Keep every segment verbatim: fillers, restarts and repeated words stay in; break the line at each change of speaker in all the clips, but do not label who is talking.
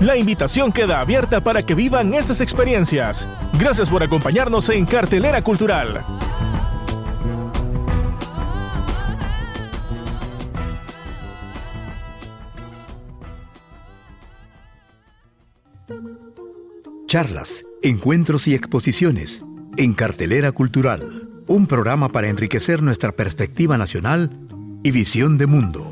La invitación queda abierta para que vivan estas experiencias. Gracias por acompañarnos en Cartelera Cultural.
Charlas, encuentros y exposiciones en Cartelera Cultural, un programa para enriquecer nuestra perspectiva nacional y visión de mundo.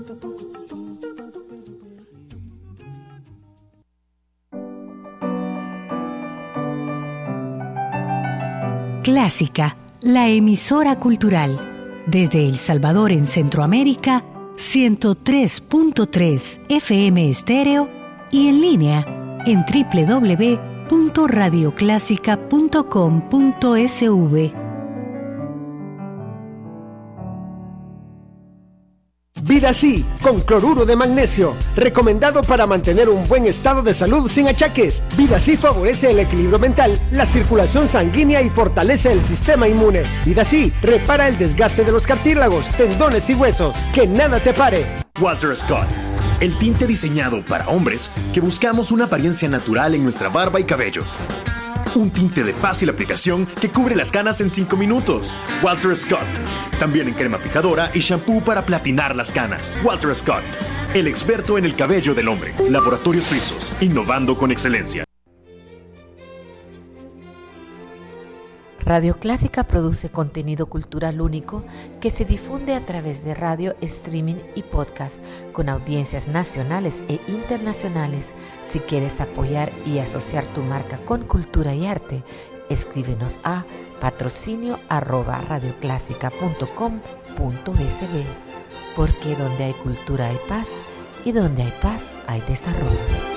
Clásica, la emisora cultural. Desde El Salvador en Centroamérica, ciento tres punto tres F M estéreo y en línea en doble u doble u doble u punto radio clásica punto com punto s v.
Vidasí, con cloruro de magnesio, recomendado para mantener un buen estado de salud sin achaques. Vidasí favorece el equilibrio mental, la circulación sanguínea y fortalece el sistema inmune. Vidasí repara el desgaste de los cartílagos, tendones y huesos. Que nada te pare.
Walter Scott, el tinte diseñado para hombres que buscamos una apariencia natural en nuestra barba y cabello. Un tinte de fácil aplicación que cubre las canas en cinco minutos. Walter Scott. También en crema fijadora y shampoo para platinar las canas. Walter Scott, el experto en el cabello del hombre. Laboratorios Suizos, innovando con excelencia.
Radio Clásica produce contenido cultural único que se difunde a través de radio, streaming y podcast con audiencias nacionales e internacionales. Si quieres apoyar y asociar tu marca con cultura y arte, escríbenos a patrocinio arroba radioclásica punto com punto s b, porque donde hay cultura hay paz y donde hay paz hay desarrollo.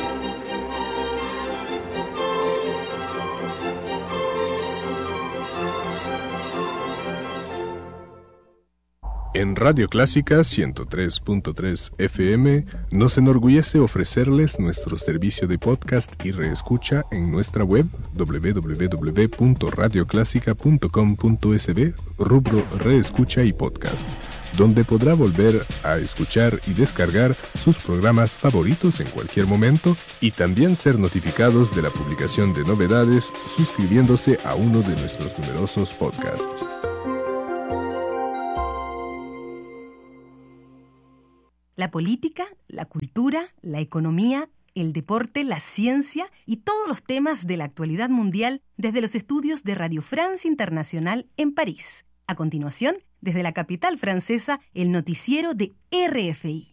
En Radio Clásica ciento tres punto tres F M nos enorgullece ofrecerles nuestro servicio de podcast y reescucha en nuestra web doble u doble u doble u punto radio clásica punto com punto s b, rubro Reescucha y Podcast, donde podrá volver a escuchar y descargar sus programas favoritos en cualquier momento y también ser notificados de la publicación de novedades suscribiéndose a uno de nuestros numerosos podcasts.
La política, la cultura, la economía, el deporte, la ciencia y todos los temas de la actualidad mundial desde los estudios de Radio France Internacional en París. A continuación, desde la capital francesa, el noticiero de R F I.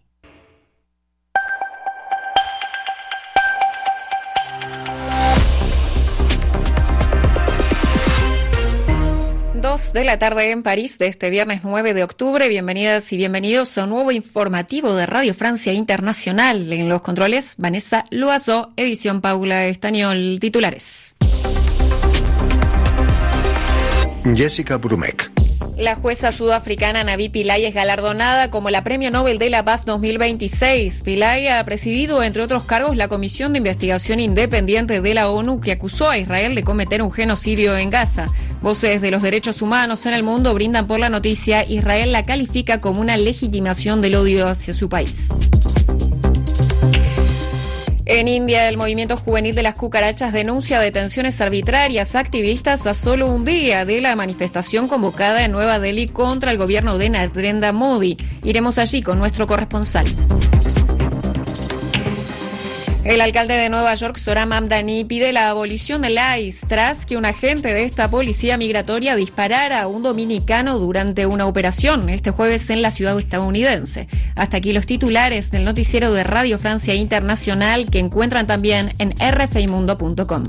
dos de la tarde en París de este viernes nueve de octubre. Bienvenidas y bienvenidos a un nuevo informativo de Radio Francia Internacional. En los controles, Vanessa Loiseau, edición Paula Estañol. Titulares.
Jessica Brumek.
La jueza sudafricana Navi Pillay es galardonada como la Premio Nobel de la Paz dos mil veintiséis. Pillay ha presidido, entre otros cargos, la Comisión de Investigación Independiente de la ONU que acusó a Israel de cometer un genocidio en Gaza. Voces de los derechos humanos en el mundo brindan por la noticia. Israel la califica como una legitimación del odio hacia su país. En India, el movimiento juvenil de las cucarachas denuncia detenciones arbitrarias a activistas a solo un día de la manifestación convocada en Nueva Delhi contra el gobierno de Narendra Modi. Iremos allí con nuestro corresponsal. El alcalde de Nueva York, Zohran Mamdani, pide la abolición del I C E tras que un agente de esta policía migratoria disparara a un dominicano durante una operación este jueves en la ciudad estadounidense. Hasta aquí los titulares del noticiero de Radio Francia Internacional, que encuentran también en r f i mundo punto com.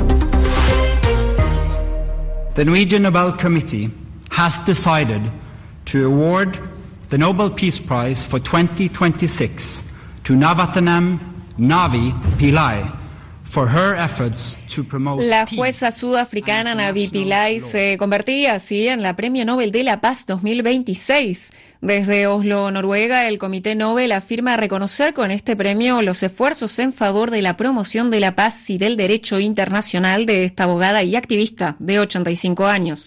The Norwegian Nobel Committee has decided to award the Nobel Peace Prize for twenty twenty-six to Navathanam Navi Pillay for her efforts to promote
La jueza sudafricana Navi Pillay se convertía así en la Premio Nobel de la Paz dos mil veintiséis. Desde Oslo, Noruega, el Comité Nobel afirma reconocer con este premio los esfuerzos en favor de la promoción de la paz y del derecho internacional de esta abogada y activista de ochenta y cinco años.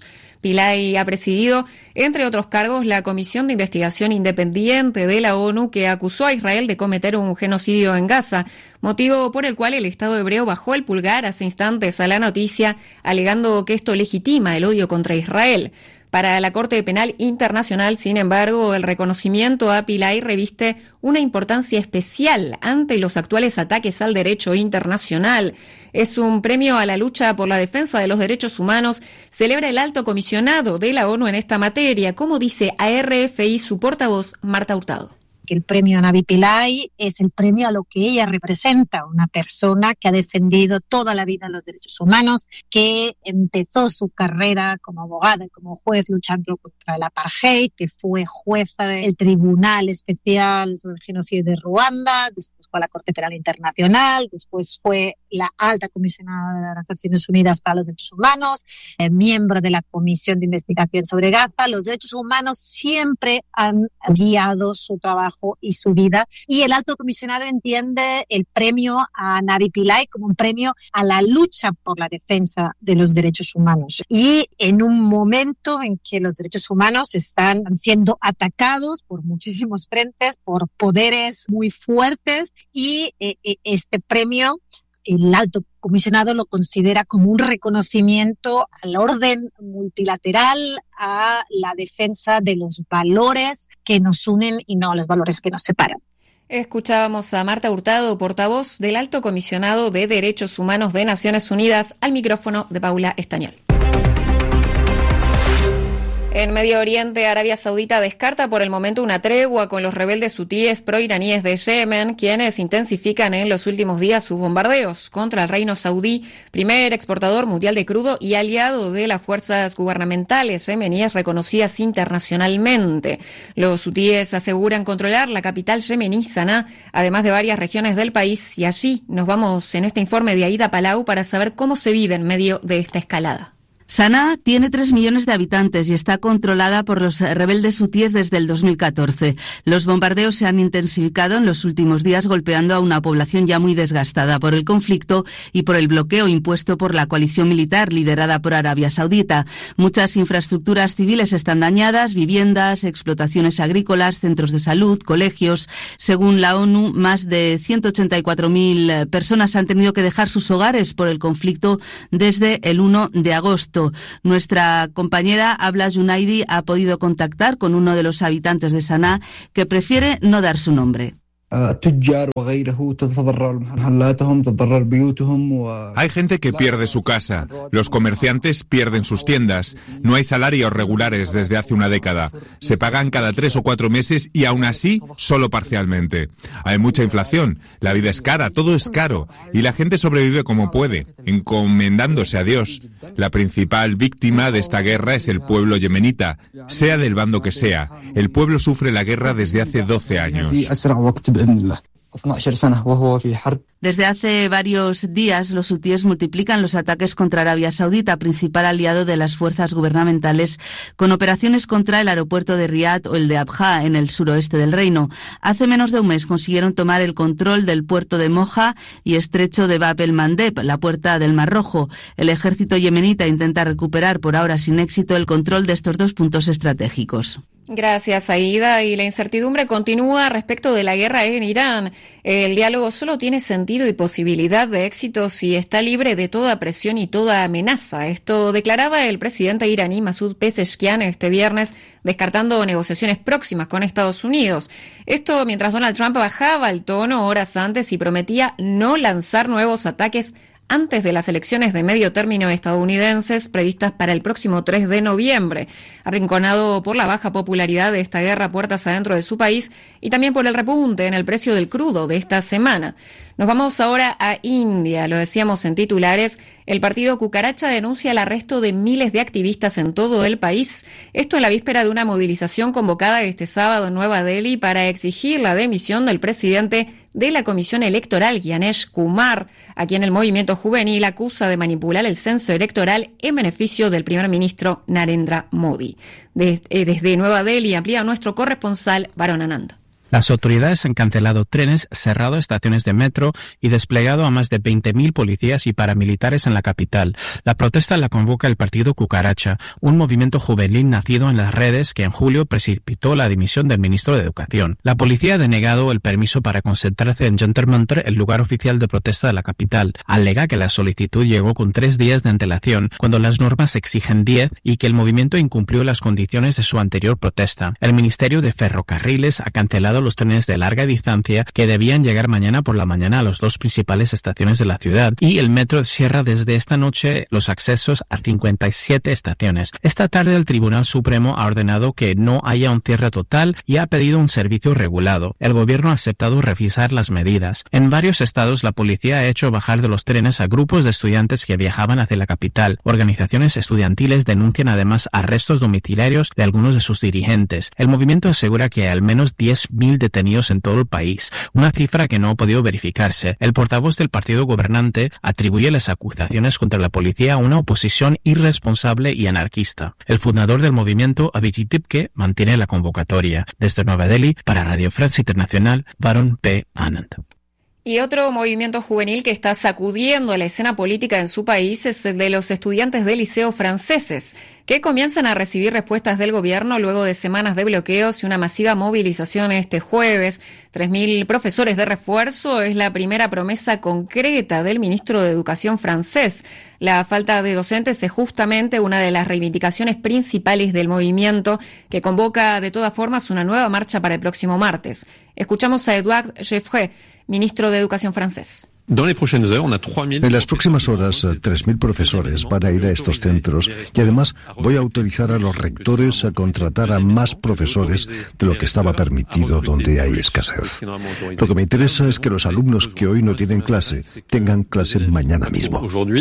Pillay ha presidido, entre otros cargos, la Comisión de Investigación Independiente de la ONU que acusó a Israel de cometer un genocidio en Gaza, motivo por el cual el Estado hebreo bajó el pulgar hace instantes a la noticia, alegando que esto legitima el odio contra Israel. Para la Corte Penal Internacional, sin embargo, el reconocimiento a Pillay reviste una importancia especial ante los actuales ataques al derecho internacional. Es un premio a la lucha por la defensa de los derechos humanos, celebra el alto comisionado de la ONU en esta materia, como dice a R F I su portavoz Marta Hurtado.
Que el premio a Navi Pillay es el premio a lo que ella representa, una persona que ha defendido toda la vida los derechos humanos, que empezó su carrera como abogada y como juez luchando contra el apartheid, que fue jueza del Tribunal Especial sobre el Genocidio de Ruanda, después fue a la Corte Penal Internacional, después fue la alta comisionada de las Naciones Unidas para los Derechos Humanos, eh, miembro de la Comisión de Investigación sobre Gaza. Los derechos humanos siempre han guiado su trabajo y su vida, y el alto comisionado entiende el premio a Navi Pillay como un premio a la lucha por la defensa de los derechos humanos, y en un momento en que los derechos humanos están siendo atacados por muchísimos frentes, por poderes muy fuertes, y eh, este premio el alto comisionado lo considera como un reconocimiento al orden multilateral, a la defensa de los valores que nos unen y no a los valores que nos separan.
Escuchábamos a Marta Hurtado, portavoz del Alto Comisionado de Derechos Humanos de Naciones Unidas, al micrófono de Paula Estañol. En Medio Oriente, Arabia Saudita descarta por el momento una tregua con los rebeldes hutíes proiraníes de Yemen, quienes intensifican en los últimos días sus bombardeos contra el reino saudí, primer exportador mundial de crudo y aliado de las fuerzas gubernamentales yemeníes reconocidas internacionalmente. Los hutíes aseguran controlar la capital yemení, Saná, además de varias regiones del país, y allí nos vamos en este informe de Aida Palau para saber cómo se vive en medio de esta escalada.
Saná tiene tres millones de habitantes y está controlada por los rebeldes hutíes desde el dos mil catorce. Los bombardeos se han intensificado en los últimos días, golpeando a una población ya muy desgastada por el conflicto y por el bloqueo impuesto por la coalición militar liderada por Arabia Saudita. Muchas infraestructuras civiles están dañadas, viviendas, explotaciones agrícolas, centros de salud, colegios. Según la ONU, más de ciento ochenta y cuatro mil personas han tenido que dejar sus hogares por el conflicto desde el uno de agosto. Nuestra compañera Abla Junaidi ha podido contactar con uno de los habitantes de Saná, que prefiere no dar su nombre.
Hay gente que pierde su casa, los comerciantes pierden sus tiendas, no hay salarios regulares desde hace una década, se pagan cada tres o cuatro meses y aún así solo parcialmente. Hay mucha inflación, la vida es cara, todo es caro y la gente sobrevive como puede, encomendándose a Dios. La principal víctima de esta guerra es el pueblo yemenita, sea del bando que sea. El pueblo sufre la guerra desde hace doce años.
Desde hace varios días, los hutíes multiplican los ataques contra Arabia Saudita, principal aliado de las fuerzas gubernamentales, con operaciones contra el aeropuerto de Riad o el de Abha, en el suroeste del reino. Hace menos de un mes consiguieron tomar el control del puerto de Moja y estrecho de Bab el-Mandeb, la puerta del Mar Rojo. El ejército yemenita intenta recuperar, por ahora sin éxito, el control de estos dos puntos estratégicos.
Gracias, Aida. Y la incertidumbre continúa respecto de la guerra en Irán. El diálogo solo tiene sentido y posibilidad de éxito si está libre de toda presión y toda amenaza. Esto declaraba el presidente iraní Masoud Pezeshkian este viernes, descartando negociaciones próximas con Estados Unidos. Esto mientras Donald Trump bajaba el tono horas antes y prometía no lanzar nuevos ataques antes de las elecciones de medio término estadounidenses previstas para el próximo tres de noviembre, arrinconado por la baja popularidad de esta guerra puertas adentro de su país y también por el repunte en el precio del crudo de esta semana. Nos vamos ahora a India, lo decíamos en titulares. El partido Cucaracha denuncia el arresto de miles de activistas en todo el país. Esto en la víspera de una movilización convocada este sábado en Nueva Delhi para exigir la demisión del presidente de la Comisión Electoral, Gyanesh Kumar, a quien el movimiento juvenil acusa de manipular el censo electoral en beneficio del primer ministro Narendra Modi. Desde, desde Nueva Delhi amplía nuestro corresponsal Varun Anand.
Las autoridades han cancelado trenes, cerrado estaciones de metro y desplegado a más de veinte mil policías y paramilitares en la capital. La protesta la convoca el partido Cucaracha, un movimiento juvenil nacido en las redes que en julio precipitó la dimisión del ministro de Educación. La policía ha denegado el permiso para concentrarse en Jantar Mantar, el lugar oficial de protesta de la capital. Alega que la solicitud llegó con tres días de antelación, cuando las normas exigen diez, y que el movimiento incumplió las condiciones de su anterior protesta. El Ministerio de Ferrocarriles ha cancelado los trenes de larga distancia que debían llegar mañana por la mañana a las dos principales estaciones de la ciudad, y el metro cierra desde esta noche los accesos a cincuenta y siete estaciones. Esta tarde el Tribunal Supremo ha ordenado que no haya un cierre total y ha pedido un servicio regulado. El gobierno ha aceptado revisar las medidas. En varios estados la policía ha hecho bajar de los trenes a grupos de estudiantes que viajaban hacia la capital. Organizaciones estudiantiles denuncian además arrestos domiciliarios de algunos de sus dirigentes. El movimiento asegura que hay al menos diez mil detenidos en todo el país, una cifra que no ha podido verificarse. El portavoz del partido gobernante atribuye las acusaciones contra la policía a una oposición irresponsable y anarquista. El fundador del movimiento, Abhijit Tipke, mantiene la convocatoria. Desde Nueva Delhi, para Radio France Internacional, Varun P. Anand.
Y otro movimiento juvenil que está sacudiendo la escena política en su país es el de los estudiantes de liceo franceses, que comienzan a recibir respuestas del gobierno luego de semanas de bloqueos y una masiva movilización este jueves. tres mil profesores de refuerzo es la primera promesa concreta del ministro de Educación francés. La falta de docentes es justamente una de las reivindicaciones principales del movimiento, que convoca de todas formas una nueva marcha para el próximo martes. Escuchamos a Edouard Geoffroy, ministro de Educación francés.
En las próximas horas, tres mil profesores van a ir a estos centros y además voy a autorizar a los rectores a contratar a más profesores de lo que estaba permitido donde hay escasez. Lo que me interesa es que los alumnos que hoy no tienen clase tengan clase mañana mismo.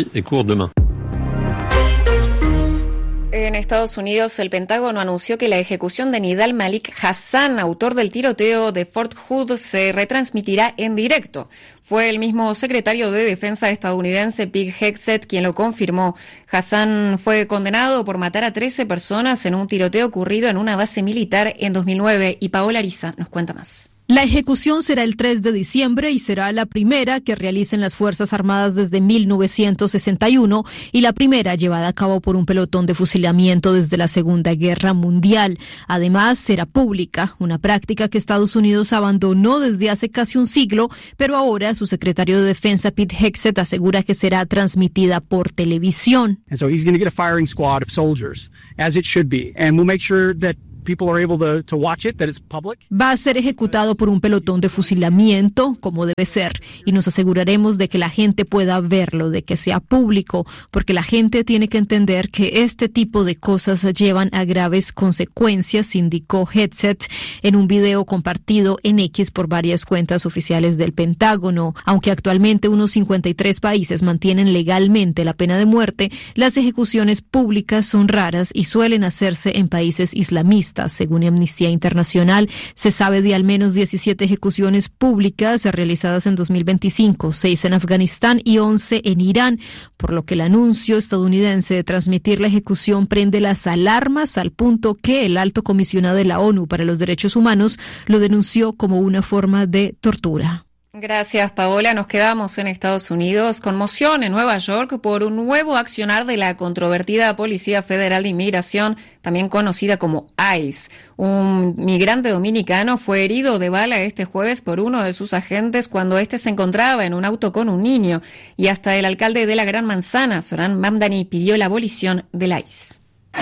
En Estados Unidos, el Pentágono anunció que la ejecución de Nidal Malik Hassan, autor del tiroteo de Fort Hood, se retransmitirá en directo. Fue el mismo secretario de Defensa estadounidense, Pete Hegseth, quien lo confirmó. Hassan fue condenado por matar a trece personas en un tiroteo ocurrido en una base militar en dos mil nueve. Y Paola Ariza nos cuenta más.
La ejecución será el tres de diciembre y será la primera que realicen las Fuerzas Armadas desde mil novecientos sesenta y uno y la primera llevada a cabo por un pelotón de fusilamiento desde la Segunda Guerra Mundial. Además, será pública, una práctica que Estados Unidos abandonó desde hace casi un siglo, pero ahora su secretario de Defensa, Pete Hegseth, asegura que será transmitida por televisión.
And so he's going to get a firing squad of soldiers, as it should be, and we'll make sure that people are able to, to watch it, that it's public.
Va a ser ejecutado por un pelotón de fusilamiento, como debe ser, y nos aseguraremos de que la gente pueda verlo, de que sea público, porque la gente tiene que entender que este tipo de cosas llevan a graves consecuencias, indicó Hegseth en un video compartido en X por varias cuentas oficiales del Pentágono. Aunque actualmente unos cincuenta y tres países mantienen legalmente la pena de muerte, las ejecuciones públicas son raras y suelen hacerse en países islamistas. Según Amnistía Internacional, se sabe de al menos diecisiete ejecuciones públicas realizadas en dos mil veinticinco, seis en Afganistán y once en Irán, por lo que el anuncio estadounidense de transmitir la ejecución prende las alarmas al punto que el alto comisionado de la ONU para los Derechos Humanos lo denunció como una forma de tortura.
Gracias, Paola. Nos quedamos en Estados Unidos. Conmoción en Nueva York por un nuevo accionar de la controvertida Policía Federal de Inmigración, también conocida como ICE. Un migrante dominicano fue herido de bala este jueves por uno de sus agentes cuando éste se encontraba en un auto con un niño. Y hasta el alcalde de la Gran Manzana, Zoran Mamdani, pidió la abolición del ICE.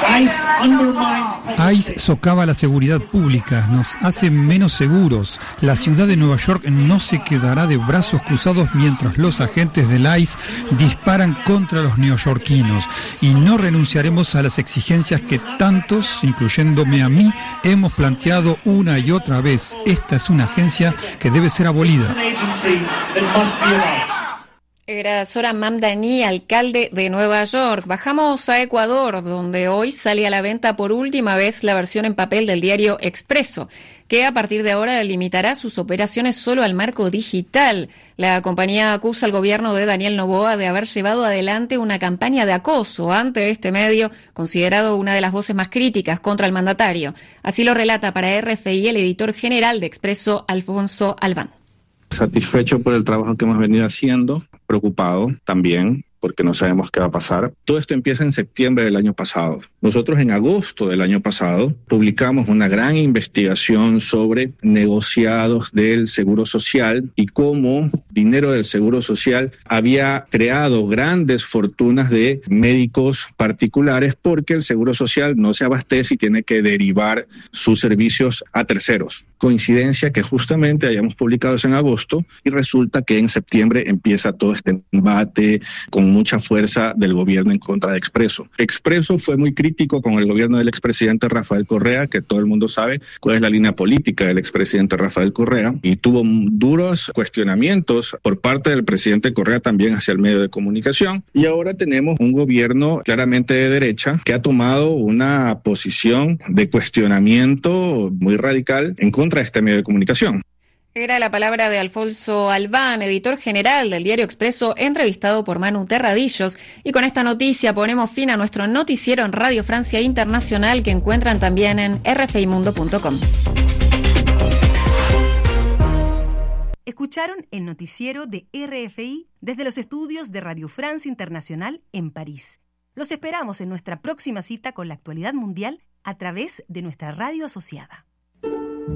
ICE socava la seguridad pública, nos hace menos seguros. La ciudad de Nueva York no se quedará de brazos cruzados mientras los agentes del ICE disparan contra los neoyorquinos. Y no renunciaremos a las exigencias que tantos, incluyéndome a mí, hemos planteado una y otra vez. Esta es una agencia que debe ser abolida.
Era Zoran Mamdani, alcalde de Nueva York. Bajamos a Ecuador, donde hoy sale a la venta por última vez la versión en papel del diario Expreso, que a partir de ahora limitará sus operaciones solo al marco digital. La compañía acusa al gobierno de Daniel Noboa de haber llevado adelante una campaña de acoso ante este medio, considerado una de las voces más críticas contra el mandatario. Así lo relata para R F I el editor general de Expreso, Alfonso Albán.
Satisfecho por el trabajo que hemos venido haciendo, preocupado también, porque no sabemos qué va a pasar. Todo esto empieza en septiembre del año pasado. Nosotros en agosto del año pasado publicamos una gran investigación sobre negociados del Seguro Social y cómo dinero del Seguro Social había creado grandes fortunas de médicos particulares porque el Seguro Social no se abastece y tiene que derivar sus servicios a terceros. Coincidencia que justamente hayamos publicado eso en agosto y resulta que en septiembre empieza todo este debate con mucha fuerza del gobierno en contra de Expreso. Expreso fue muy crítico con el gobierno del expresidente Rafael Correa, que todo el mundo sabe cuál es la línea política del expresidente Rafael Correa, y tuvo duros cuestionamientos por parte del presidente Correa también hacia el medio de comunicación. Y ahora tenemos un gobierno claramente de derecha que ha tomado una posición de cuestionamiento muy radical en contra de este medio de comunicación.
Era la palabra de Alfonso Albán, editor general del diario Expreso, entrevistado por Manu Terradillos. Y con esta noticia ponemos fin a nuestro noticiero en Radio Francia Internacional, que encuentran también en r f i mundo punto com.
Escucharon el noticiero de R F I desde los estudios de Radio France Internacional en París. Los esperamos en nuestra próxima cita con la actualidad mundial a través de nuestra radio asociada.